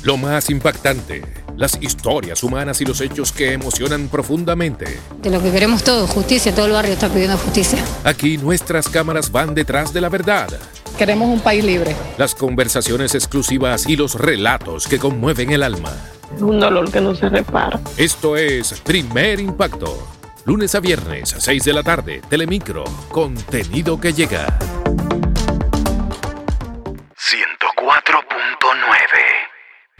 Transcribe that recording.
Lo más impactante, las historias humanas y los hechos que emocionan profundamente. De lo que queremos todos, justicia, todo el barrio está pidiendo justicia. Aquí nuestras cámaras van detrás de la verdad. Queremos un país libre. Las conversaciones exclusivas y los relatos que conmueven el alma. Un dolor que no se repara. Esto es Primer Impacto. Lunes a viernes, 6 de la tarde, Telemicro, contenido que llega.